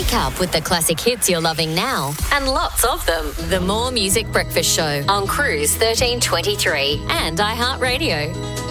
Wake up with the classic hits you're loving now and lots of them. The More Music Breakfast Show on Cruise 1323 and iHeartRadio.